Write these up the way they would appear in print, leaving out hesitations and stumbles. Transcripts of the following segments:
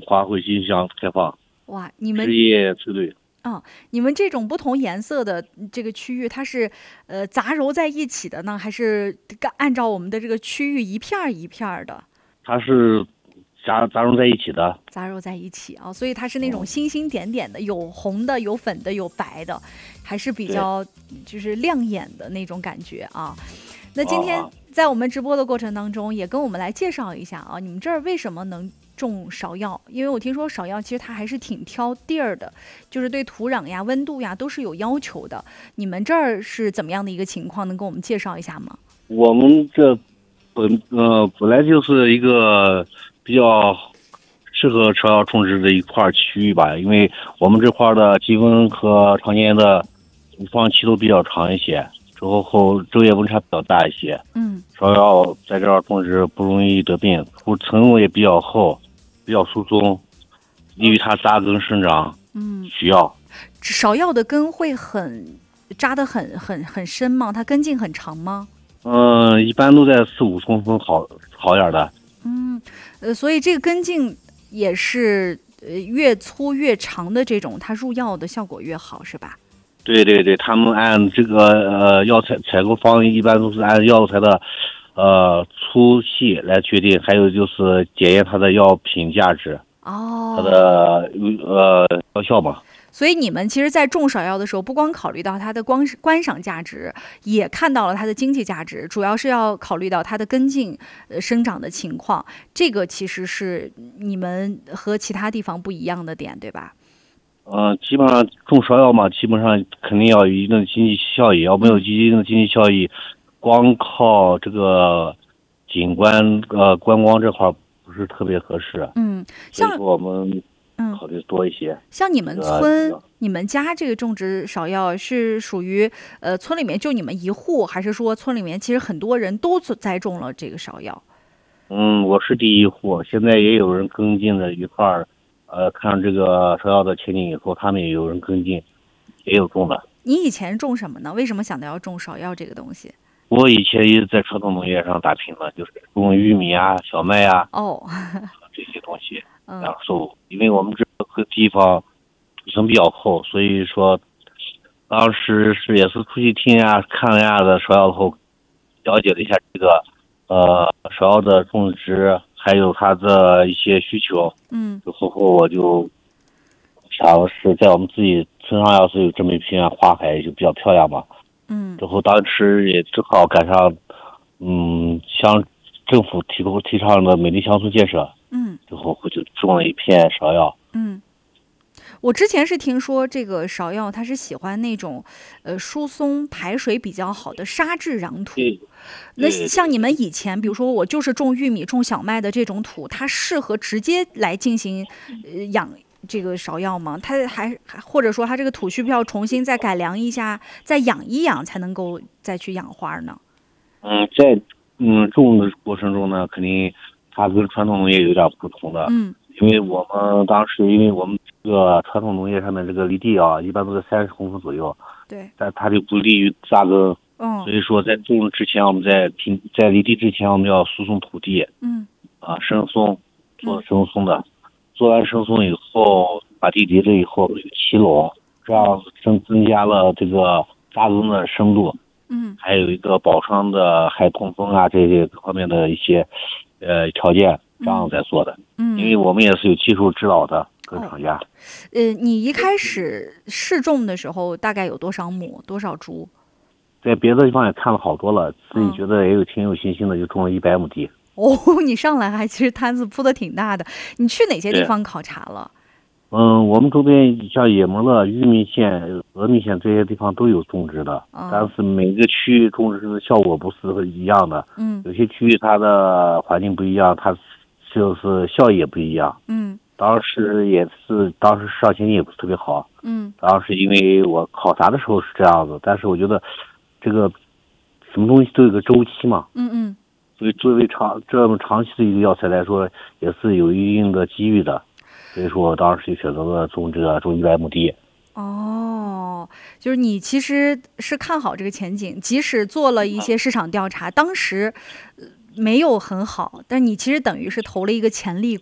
花卉欣赏开放， 哇，你们枝叶翠绿。 你们这种不同颜色的这个区域，它是杂糅在一起的呢，还是按照我们的这个区域一片儿一片儿的它是杂糅在一起的。 杂糅在一起啊？所以它是那种嗯， 星星点点的，有红的，有粉的，有白的，还是比对。 较就是亮眼的那种感觉啊。那今天啊， 在我们直播的过程当中，也跟我们来介绍一下啊，你们这儿为什么能种芍药？因为我听说芍药其实它还是挺挑地儿的，就是对土壤呀、温度呀都是有要求的。你们这儿是怎么样的一个情况？能给我们介绍一下吗？ 我们这本来就是一个比较适合芍药种植的一块区域吧，因为我们这块的积温和常年的土放期都比较长一些，昼夜温差比较大一些。 嗯芍药在这儿种植不容易得病，土层也比较厚，比较疏松，利于它扎根生长。 嗯， 需要。 芍药的根会扎得很深吗？它根茎很长吗？ 一般都在4、5公分好点儿的。 嗯，所以这个根茎也是越粗越长的这种，它入药的效果越好，是吧？ 对对对，他们按这个药材采购方一般都是按药材的粗细来决定，还有就是检验它的药品价值，它哦， 的药效嘛。 所以你们其实，在种芍药的时候，不光考虑到它的观赏价值，也看到了它的经济价值，主要是要考虑到它的根茎生长的情况。这个其实是你们和其他地方不一样的点，对吧？ 基本上种芍药嘛，基本上肯定要有一定的经济效益，要没有一定的经济效益，光靠这个景观观光这块儿不是特别合适， 嗯，像所以说我们嗯。 考虑多一些。 像你们这个村、你们家这个种植芍药是属于村里面就你们一户，还是说村里面其实很多人都栽种了这个芍药？ 我是第一户，现在也有人跟进的一块儿，看这个芍药的前景以后，他们也有人跟进，也有种的。 你以前种什么呢？为什么想到要种芍药这个东西？ 我以前也在传统农业上打拼了，就是种玉米啊、小麦啊哦， 这些东西， 嗯然后因为我们这个地方土层比较厚，所以说当时也是出去听呀、看呀的芍药后，了解了一下这个芍药的种植，还有它的一些需求。 嗯之后我就想是在我们自己村上要是有这么一片花海，就比较漂亮嘛。 嗯之后当时也正好赶上，乡政府提倡的美丽乡村建设， 嗯之后我就种了一片芍药。 嗯。我之前是听说这个芍药它是喜欢那种，疏松排水比较好的沙质壤土。 对那对对对。 像你们以前，比如说我就是种玉米、种小麦的这种土，它适合直接来进行养这个芍药吗？它或者说它这个土需不需要重新再改良一下，再养一养才能够再去养花呢？ 在种的过程中呢，肯定它跟传统农业有点不同的， 嗯， 因为我们当时因为我们这个传统农业上面这个离地啊，一般都在30公分左右， 对， 但它就不利于扎根， 哦， 所以说在种之前，我们在离地之前，我们要疏松土地嗯深松，做嗯深松的，做完深松以后，把地离了以后有齐拢，这样增加了这个扎根的深度。 嗯还有一个保墒的害痛风啊这些各方面的一些条件，这样在做的。因为嗯， 我们也是有技术指导的，跟厂家。 你一开始试种的时候大概有多少亩、多少株？ 在别的地方也看了好多了，自己嗯， 觉得也挺有信心的，就种了100亩地。 哦，你上来还其实摊子铺的挺大的。你去哪些地对。 方考察了？ 我们周边像野磨勒、玉米县、峨眉县这些地方都有种植的，但是每个区域种植的效果不是一样的。 嗯有些区域它的环境不一样，它就是效益也不一样。 嗯当时市场经济也不是特别好。 嗯当时因为我考察的时候是这样子，但是我觉得这个什么东西都有个周期嘛， 嗯所以作为这么长期的一个药材来说，也是有一定的机遇的。所以说我当时就选择了种100亩地。 哦，就是你其实是看好这个前景，即使做了一些市场调查，当时没有很好，但你其实等于是投了一个潜力股，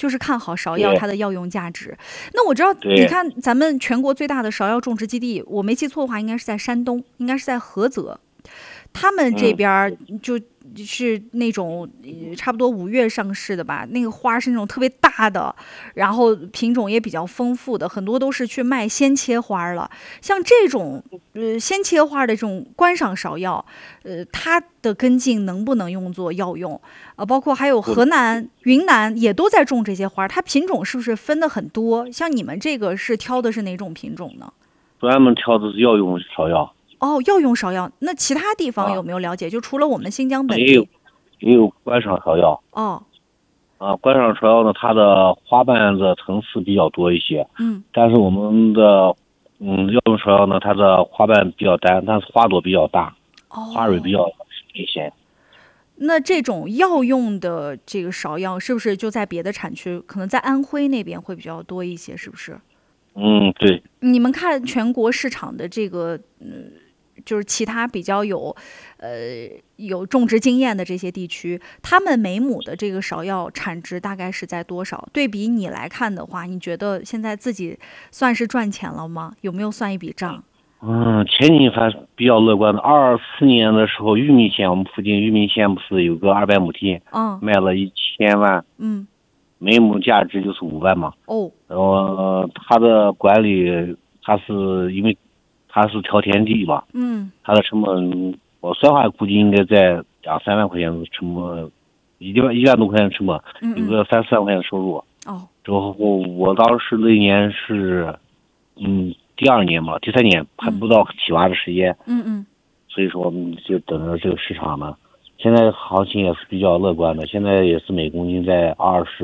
就是看好芍药对它的药用价值。那我知道， 对你看咱们全国最大的芍药种植基地，我没记错的话，应该是在山东，应该是在菏泽。他们这边儿就是那种差不多5月上市的吧，那个花是那种特别大的，然后品种也比较丰富的，很多都是去卖鲜切花了。像这种鲜切花的这种观赏芍药，它的根茎能不能用作药用？包括还有河南、云南也都在种这些花，它品种是不是分的很多？像你们这个是挑的是哪种品种呢？ 专门挑的是药用芍药。 哦，药用芍药，那其他地方有没有了解？就除了我们新疆本地， 也有观赏芍药。 哦， 观赏芍药呢，它的花瓣的层次比较多一些。但是我们的药用芍药呢，它的花瓣比较单，但是花朵比较大，花蕊比较明显。 那这种药用的这个芍药，是不是就在别的产区，可能在安徽那边会比较多一些？是不是？ 对。 你们看全国市场的这个，就是其他比较有种植经验的这些地区，他们每亩的这个芍药产值大概是在多少？对比你来看的话，你觉得现在自己算是赚钱了吗？有没有算一笔账？ 前景还是比较乐观的。24年的时候，玉米县我们附近玉米县不是有个200亩地，卖了1000万，每亩价值就是5万嘛。然后它的管理，它是因为它是条田地吧，它的成本我算下估计应该在2-3万块钱的成本，1万多块钱的成本，有个3-4万块钱的收入。之后我当时那年是第2年嘛，第3年还不到起娃的时间。所以说我们就等着这个市场呢。现在行情也是比较乐观的，现在也是每公斤在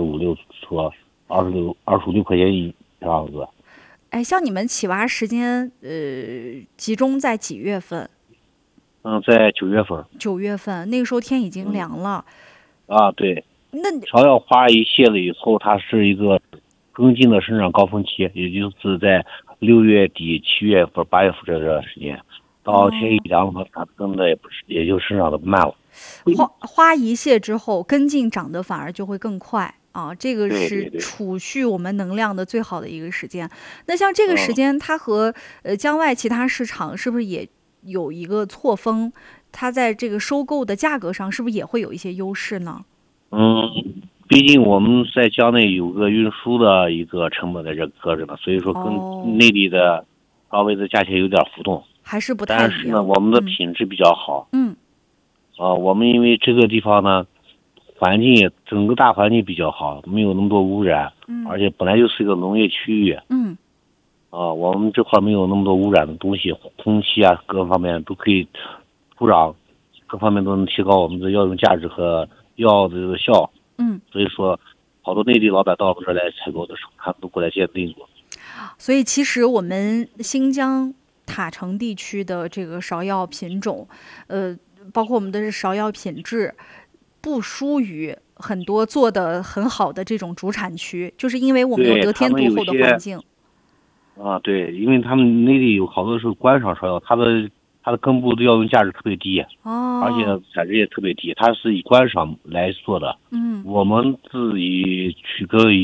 25、26块钱这样子。 哎，像你们起娃时间集中在几月份？ 在9月份。 9月份，那个时候天已经凉了。 对。 那芍药花一谢了以后，它是一个根茎的生长高峰期，也就是在6月底、7月份、8月份这段时间。到天一凉了，它根的也就生长的慢了。 花一谢之后，根茎长得反而就会更快啊！这个是储蓄我们能量的最好的一个时间。那像这个时间，它和疆外其他市场是不是也有一个错峰？它在这个收购的价格上，是不是也会有一些优势呢？ 毕竟我们在疆内有个运输的一个成本在这搁着呢，所以说跟内地的稍微的价钱有点浮动。 还是不太一样。 但是呢，我们的品质比较好。我们因为这个地方呢，整个大环境比较好，没有那么多污染，而且本来就是一个农业区域。我们这块没有那么多污染的东西，空气啊各方面都可以，土壤各方面都能提高我们的药用价值和药的这个效。所以说，好多内地老板到我们这儿来采购的时候，他们都过来见内做。 所以其实我们新疆塔城地区的这个芍药品种，包括我们的芍药品质，不输于很多做得很好的这种主产区，就是因为我们有得天独厚的环境。 对，因为他们内地有好多是观赏芍药，它的根部的药用价值特别低，而且产值也特别低，它是以观赏来做的。我们是以取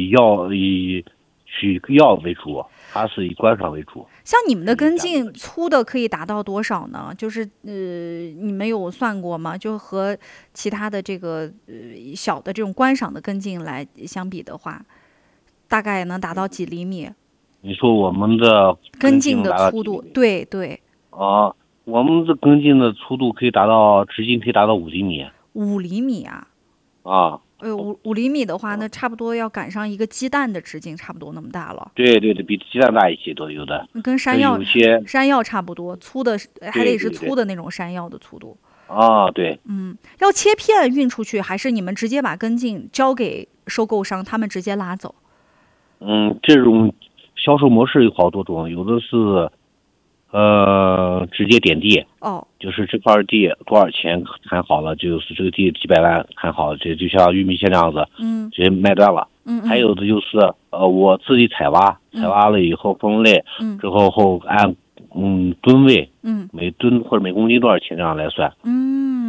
药为主，它是以观赏为主。 像你们的根茎粗的可以达到多少呢？就是你们有算过吗？就和其他的这个小的这种观赏的根茎来相比的话，大概能达到几厘米？ 你说我们的根茎的粗度？对。 我们的根茎的粗度可以达到直径可以达到5厘米。 5厘米啊！5厘米的话，那差不多要赶上一个鸡蛋的直径，差不多那么大了。 对，比鸡蛋大一些都有的。 跟山药差不多，粗的还得是粗的那种山药的粗度。 对。 要切片运出去，还是你们直接把根茎交给收购商，他们直接拉走？ 这种销售模式有好多种，有的是直接点地。就是这块地多少钱谈好了，就是这个地几百万谈好了，这就像玉米线这样子，直接卖断了。还有的就是我自己采挖了以后分类，之后按吨位，每吨或者每公斤多少钱这样来算。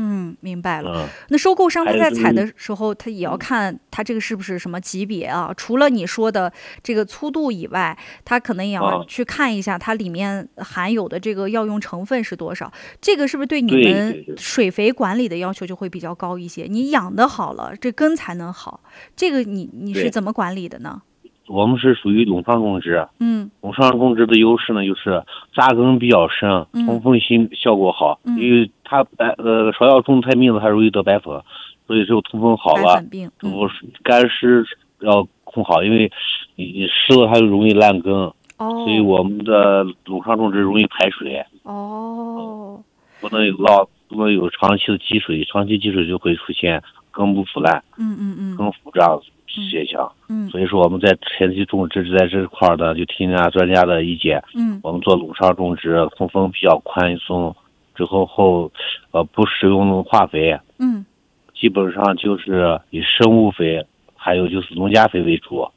明白了。那收购商他在采的时候，他也要看他这个是不是什么级别啊？除了你说的这个粗度以外，他可能也要去看一下它里面含有的这个药用成分是多少。这个是不是对你们水肥管理的要求就会比较高一些？你养得好了，这根才能好。这个你是怎么管理的呢？ 我们是属于垄上种植，垄上种植的优势呢，就是扎根比较深，通风性效果好，因为它芍药种太密了，它容易得白粉，所以只有通风好了，干湿要控好，因为你湿了它就容易烂根，所以我们的垄上种植容易排水，不能有长期的积水，长期积水就会出现根部腐烂，根腐这样子现象，所以说我们在前期种植在这块的就听人家专家的意见，我们做垄上种植，通风比较宽松，之后不使用化肥，基本上就是以生物肥还有就是农家肥为主，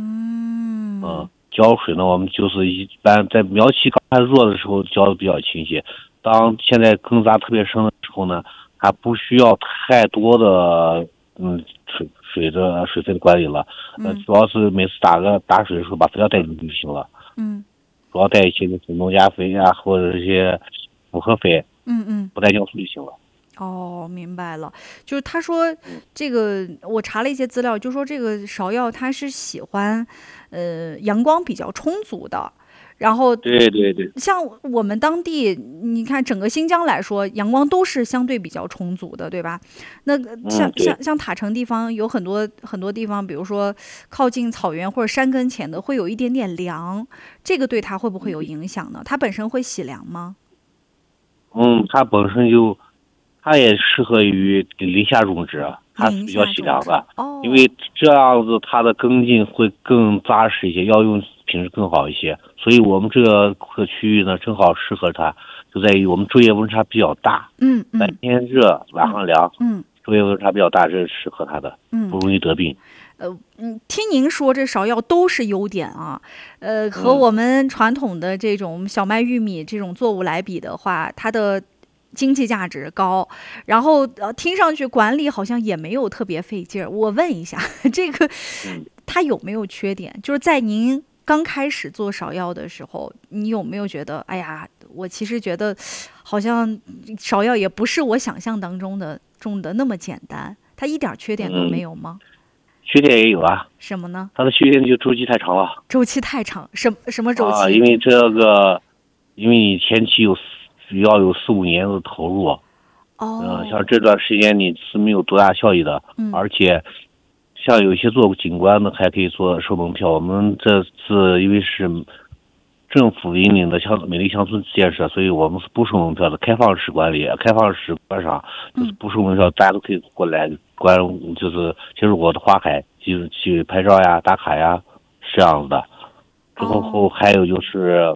浇水呢我们就是一般在苗期刚开始弱的时候浇的比较勤些，当现在根扎特别深的时候呢，还不需要太多的水分的管理了，主要是每次打水的时候把肥料带进去就行了，主要带一些就是农家肥啊或者一些复合肥，不带酵素就行了。 明白了。就是他说这个，我查了一些资料，就说这个芍药它是喜欢阳光比较充足的。然后对， 像我们当地，你看整个新疆来说，阳光都是相对比较充足的，对吧？那像塔城地方有很多地方，比如说靠近草原或者山跟前的，会有一点点凉，这个对它会不会有影响呢？它本身会喜凉吗？ 它本身它也适合于林下种植，它是比较喜凉的，因为这样子它的根茎会更扎实一些，药用品质更好一些，所以我们这个区域呢正好适合它，就在于我们昼夜温差比较大，白天热晚上凉，昼夜温差比较大，这是适合它的，不容易得病。 听您说这芍药都是优点啊，和我们传统的这种小麦、玉米这种作物来比的话，它的经济价值高，然后听上去管理好像也没有特别费劲儿。我问一下，这个它有没有缺点？就是在您刚开始做芍药的时候，你有没有觉得，哎呀，我其实觉得好像芍药也不是我想象当中的种的那么简单，它一点缺点都没有吗？ 缺点也有啊。 什么呢？ 它的缺点就周期太长了。 周期太长，什么周期？ 因为你前期要有4-5年的投入。像这段时间你是没有多大效益的，而且像有些做景观的还可以做收门票。我们这次因为是政府引领的美丽乡村建设，所以我们是不收门票的，开放式管理，开放式观赏，就是不收门票，大家都可以过来观，就是接触我的花海，就是去拍照呀、打卡呀，是这样子的。之后还有就是，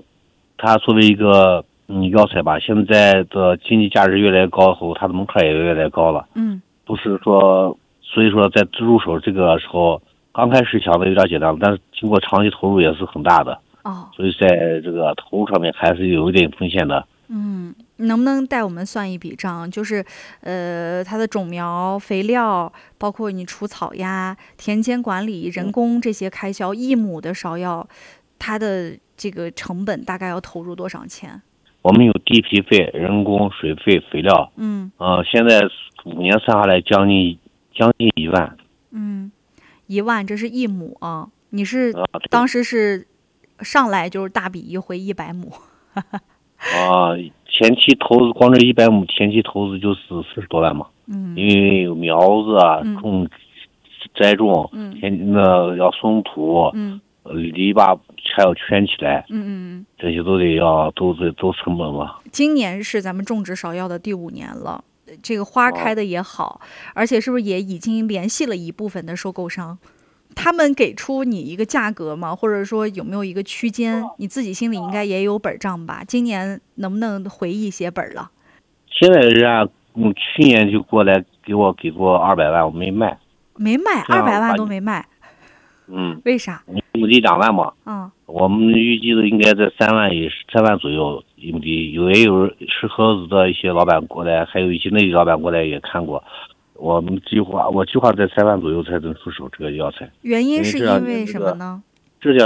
它作为一个药材吧，现在的经济价值越来越高后，它的门槛也越来越高了。不是说，所以说在入手这个时候，刚开始想的有点简单，但是经过长期投入也是很大的。所以在这个投入上面还是有一点风险的。 能不能带我们算一笔账？就是它的种苗、肥料，包括你除草呀、田间管理、人工这些开销，1亩的芍药，它的这个成本大概要投入多少钱？ 我们有地皮费、人工、水费、肥料。现在5年算下来将近1万。 1万，这是1亩啊！你是当时是上来就是大笔一挥100亩。 前期投资光这100亩，前期投资就是40多万嘛。因为有苗子啊，栽种，要松土，篱笆还要圈起来，这些都成本嘛。 今年是咱们种植芍药的第5年了，这个花开的也好，而且是不是也已经联系了一部分的收购商？他们给出你一个价格吗？或者说有没有一个区间？你自己心里应该也有本账吧？今年能不能回忆写本了？ 现在人家去年就过来给过200万，我没卖 ，200万都没卖。为啥？ 目的2万嘛。我们预计的应该在3万左右， 用地，也有适合的一些老板过来，还有一些内地老板过来也看过。我计划在3万左右才能出手这个药材。 原因是因为这什么呢？